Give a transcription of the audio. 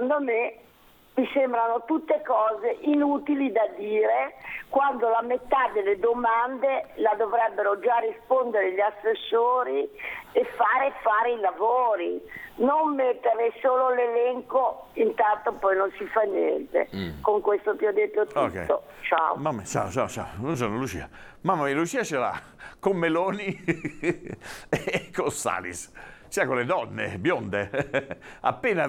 secondo me mi sembrano tutte cose inutili da dire, quando la metà delle domande la dovrebbero già rispondere gli assessori e fare i lavori, non mettere solo l'elenco, intanto poi non si fa niente. Con questo ti ho detto tutto. Okay. Ciao. Mamma, ciao. Io sono Lucia. Mamma mia, Lucia ce l'ha con Meloni e con Salis, sia con le donne bionde. Appena